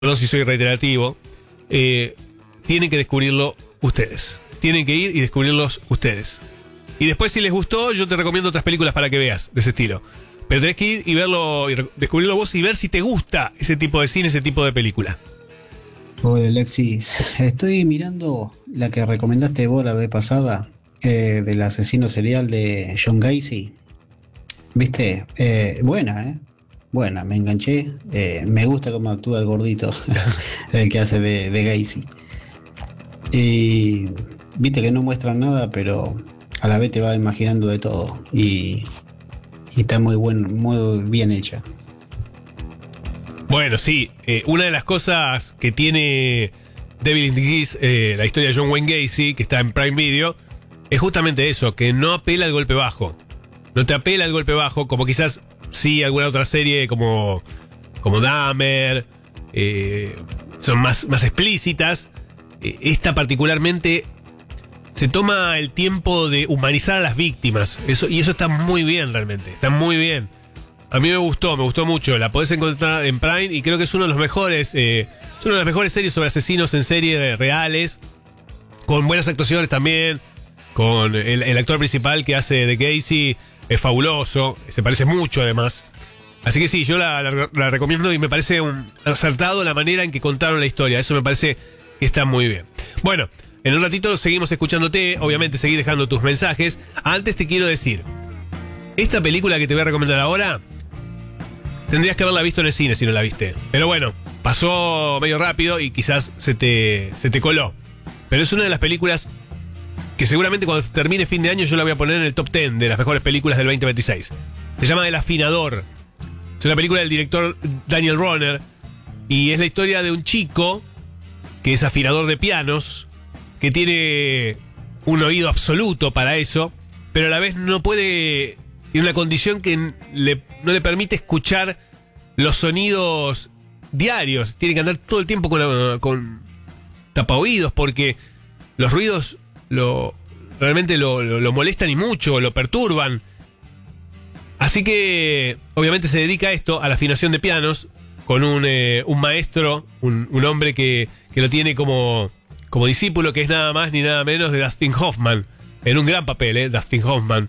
no si soy reiterativo, tienen que descubrirlo ustedes. Tienen que ir y descubrirlos ustedes. Y después, si les gustó, yo te recomiendo otras películas para que veas de ese estilo. Pero tenés que ir y verlo, y descubrirlo vos y ver si te gusta ese tipo de cine, ese tipo de película. Hola Alexis, estoy mirando la que recomendaste vos la vez pasada, del asesino serial de John Gacy. ¿Viste? Buena, buena, me enganché. Me gusta cómo actúa el gordito, el que hace de Gacy. Y viste que no muestran nada, pero a la vez te va imaginando de todo. Y está muy bien hecha. Bueno, sí, una de las cosas que tiene Devil in Disguise, la historia de John Wayne Gacy, que está en Prime Video, es justamente eso, que no apela al golpe bajo. No te apela al golpe bajo, como quizás sí alguna otra serie como Dahmer, son más explícitas. Esta particularmente se toma el tiempo de humanizar a las víctimas. Eso está muy bien realmente, está muy bien. A mí me gustó mucho. La podés encontrar en Prime y creo que es uno de los mejores, es una de las mejores series sobre asesinos en serie reales, con buenas actuaciones también, con el actor principal que hace de Gacy, es fabuloso, se parece mucho además. Así que sí, yo la recomiendo y me parece acertado la manera en que contaron la historia. Eso me parece que está muy bien. Bueno, en un ratito seguimos escuchándote, obviamente seguí dejando tus mensajes. Antes te quiero decir, esta película que te voy a recomendar ahora, tendrías que haberla visto en el cine si no la viste. Pero bueno, pasó medio rápido y quizás se te coló. Pero es una de las películas que seguramente cuando termine fin de año yo la voy a poner en el top 10 de las mejores películas del 2026. Se llama El Afinador. Es una película del director Daniel Rohner y es la historia de un chico que es afinador de pianos, que tiene un oído absoluto para eso, pero a la vez no puede, tiene una condición que no le permite escuchar los sonidos diarios. Tiene que andar todo el tiempo con tapaoídos porque los ruidos realmente lo molestan y mucho, lo perturban. Así que obviamente se dedica a esto, a la afinación de pianos, con un maestro, un hombre que lo tiene como discípulo, que es nada más ni nada menos de Dustin Hoffman, en un gran papel, Dustin Hoffman.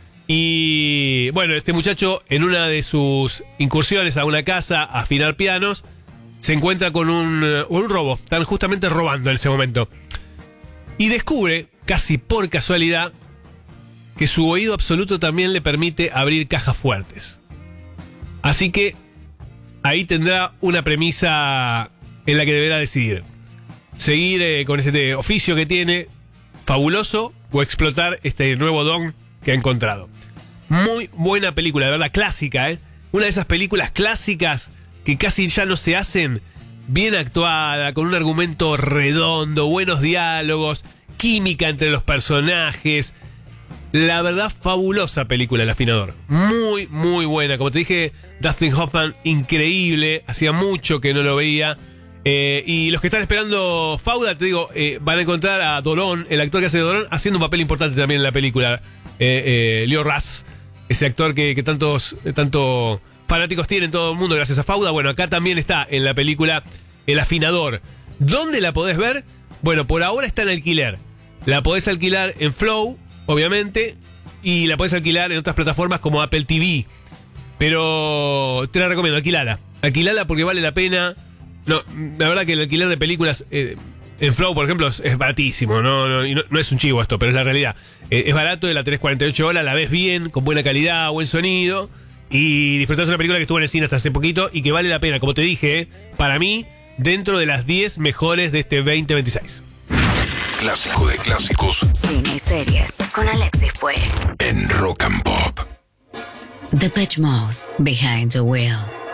Y bueno, este muchacho en una de sus incursiones a una casa a afinar pianos, se encuentra con un robo, están justamente robando en ese momento. Y descubre, casi por casualidad, que su oído absoluto también le permite abrir cajas fuertes. Así que ahí tendrá una premisa en la que deberá decidir. Seguir con este oficio que tiene, fabuloso, o explotar este nuevo don que ha encontrado. Muy buena película, de verdad, clásica, Una de esas películas clásicas que casi ya no se hacen, bien actuada, con un argumento redondo, buenos diálogos, química entre los personajes. La verdad, fabulosa película, El Afinador. Muy, muy buena. Como te dije, Dustin Hoffman, increíble. Hacía mucho que no lo veía. Y los que están esperando Fauda, te digo, van a encontrar a Dorón, el actor que hace de Dorón, haciendo un papel importante también en la película. Leo Ras, ese actor que tantos fanáticos tienen todo el mundo gracias a Fauda. Bueno, acá también está en la película El Afinador. ¿Dónde la podés ver? Bueno, por ahora está en alquiler. La podés alquilar en Flow, obviamente, y la podés alquilar en otras plataformas como Apple TV. Pero te la recomiendo, alquilala porque vale la pena. No, la verdad que el alquiler de películas en Flow, por ejemplo, es baratísimo. No es un chivo esto, pero es la realidad. Es barato, la tenés 48 horas, la ves bien, con buena calidad, buen sonido, y disfrutás de una película que estuvo en el cine hasta hace poquito y que vale la pena, como te dije, para mí, dentro de las 10 mejores de este 2026. Clásico de clásicos. Cine y series con Alexis Puig. En Rock and Pop. Depeche Mode, Behind the Wheel.